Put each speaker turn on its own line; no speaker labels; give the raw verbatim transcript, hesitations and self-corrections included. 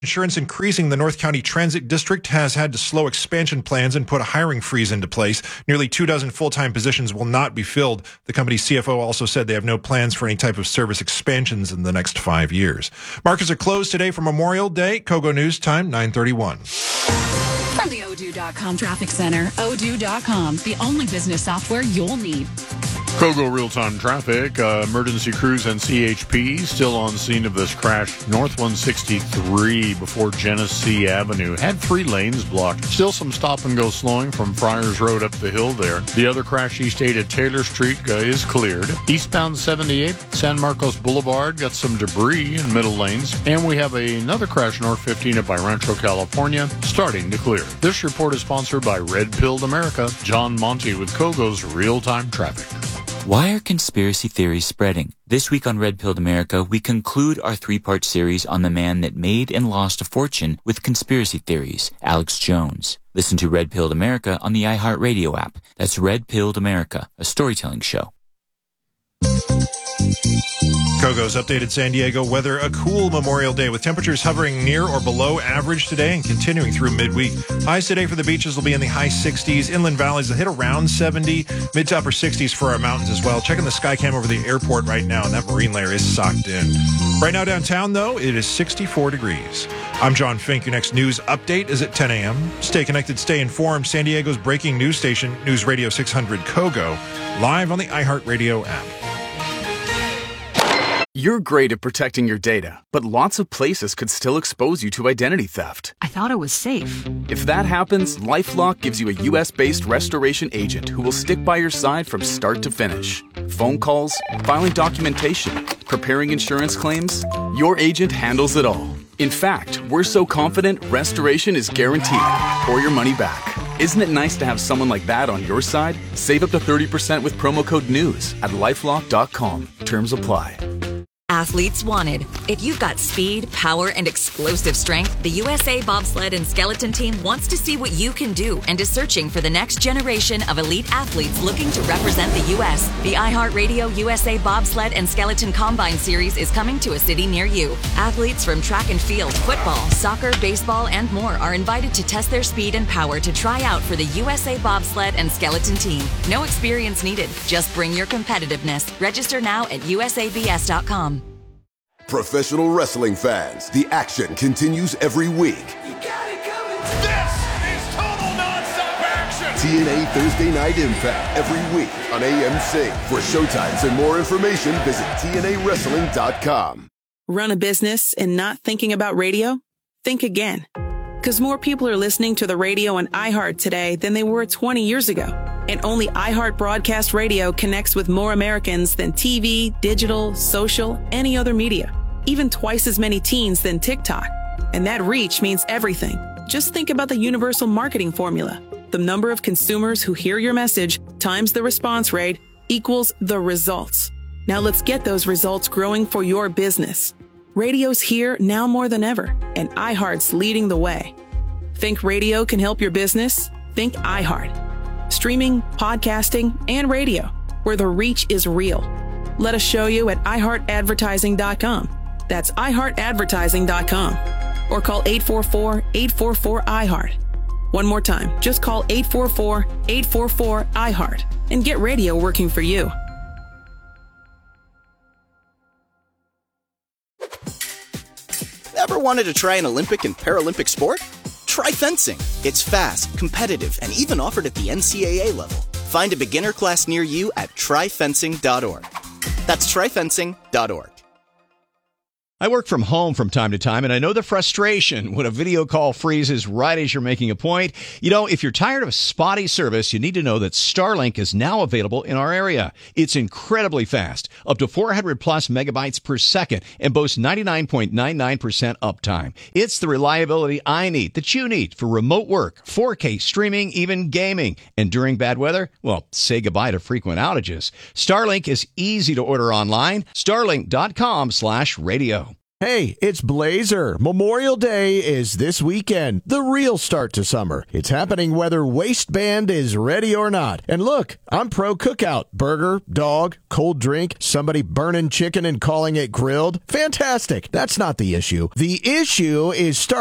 Insurance increasing. The North County Transit District has had to slow expansion plans and put a hiring freeze into place. Nearly two dozen full-time positions will not be filled. The company's C F O also said they have no plans for any type of service expansions in the next five years. Markets are closed today for Memorial Day. Kogo News Time, nine thirty-one.
From the Odoo dot com Traffic Center, Odoo dot com, the only business software you'll need.
Kogo real-time traffic, uh, emergency crews and C H P still on scene of this crash. North one sixty-three before Genesee Avenue had three lanes blocked. Still some stop-and-go slowing from Friars Road up the hill there. The other crash east eight at Taylor Street uh, is cleared. Eastbound seventy-eight, San Marcos Boulevard, got some debris in middle lanes. And we have another crash north fifteen up by Rancho, California, starting to clear. This report is sponsored by Red Pilled America. John Monty with Kogo's real-time traffic.
Why are conspiracy theories spreading? This week on Red Pilled America, we conclude our three-part series on the man that made and lost a fortune with conspiracy theories, Alex Jones. Listen to Red Pilled America on the iHeartRadio app. That's Red Pilled America, a storytelling show.
Kogo's updated San Diego weather. A cool Memorial Day with temperatures hovering near or below average today and continuing through midweek. Highs today for the beaches will be in the high sixties. Inland valleys will hit around seventy. Mid to upper sixties for our mountains as well. Checking the Skycam over the airport right now, and that marine layer is socked in. Right now downtown, though, it is sixty-four degrees. I'm John Fink. Your next news update is at ten a.m. Stay connected, stay informed. San Diego's breaking news station, News Radio six hundred Kogo, live on the iHeartRadio app.
You're great at protecting your data, but lots of places could still expose you to identity theft.
I thought it was safe.
If that happens, LifeLock gives you a U S-based restoration agent who will stick by your side from start to finish. Phone calls, filing documentation, preparing insurance claims, your agent handles it all. In fact, we're so confident restoration is guaranteed or your money back. Isn't it nice to have someone like that on your side? Save up to thirty percent with promo code NEWS at lifelock dot com. Terms apply.
Athletes wanted. If you've got speed, power, and explosive strength, the U S A Bobsled and Skeleton Team wants to see what you can do and is searching for the next generation of elite athletes looking to represent the U S. The iHeartRadio U S A Bobsled and Skeleton Combine Series is coming to a city near you. Athletes from track and field, football, soccer, baseball, and more are invited to test their speed and power to try out for the U S A Bobsled and Skeleton Team. No experience needed. Just bring your competitiveness. Register now at U S A B S dot com.
Professional wrestling fans, the action continues every week.
You got it coming. This is total nonstop action.
T N A Thursday Night Impact every week on A M C. For showtimes and more information, visit T N A wrestling dot com.
Run a business and not thinking about radio? Think again. Because more people are listening to the radio on iHeart today than they were twenty years ago. And only iHeart Broadcast Radio connects with more Americans than T V, digital, social, any other media. Even twice as many teens than TikTok. And that reach means everything. Just think about the universal marketing formula. The number of consumers who hear your message times the response rate equals the results. Now let's get those results growing for your business. Radio's here now more than ever, and iHeart's leading the way. Think radio can help your business? Think iHeart. Streaming, podcasting, and radio, where the reach is real. Let us show you at i heart advertising dot com. That's i heart advertising dot com. Or call eight four four, eight four four, I heart. One more time, just call eight four four, eight four four, I heart and get radio working for you.
Ever wanted to try an Olympic and Paralympic sport? Try fencing. It's fast, competitive, and even offered at the N C A A level. Find a beginner class near you at try fencing dot org. That's try fencing dot org.
I work from home from time to time, and I know the frustration when a video call freezes right as you're making a point. You know, if you're tired of spotty service, you need to know that Starlink is now available in our area. It's incredibly fast, up to four hundred plus megabytes per second, and boasts ninety-nine point nine nine percent uptime. It's the reliability I need, that you need, for remote work, four K streaming, even gaming. And during bad weather, well, say goodbye to frequent outages. Starlink is easy to order online. Starlink dot com slash radio.
Hey, it's Blazer. Memorial Day is this weekend, the real start to summer. It's happening whether waistband is ready or not. And look, I'm pro cookout. Burger, dog, cold drink, somebody burning chicken and calling it grilled. Fantastic. That's not the issue. The issue is start